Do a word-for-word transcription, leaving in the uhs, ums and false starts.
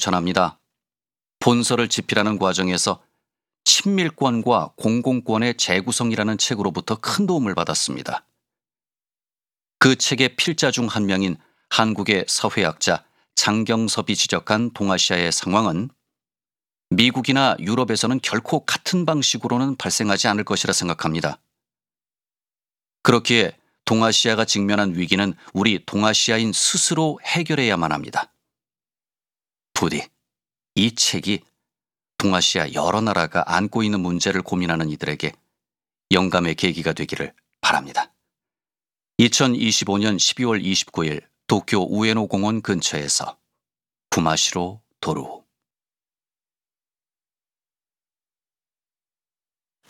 넘쳐납니다. 본서를 집필하는 과정에서 친밀권과 공공권의 재구성이라는 책으로부터 큰 도움을 받았습니다. 그 책의 필자 중 한 명인 한국의 사회학자 장경섭이 지적한 동아시아의 상황은 미국이나 유럽에서는 결코 같은 방식으로는 발생하지 않을 것이라 생각합니다. 그렇기에 동아시아가 직면한 위기는 우리 동아시아인 스스로 해결해야만 합니다. 부디 이 책이 동아시아 여러 나라가 안고 있는 문제를 고민하는 이들에게 영감의 계기가 되기를 바랍니다. 이천이십오년 십이월 이십구일 도쿄 우에노 공원 근처에서 구마시로 도루.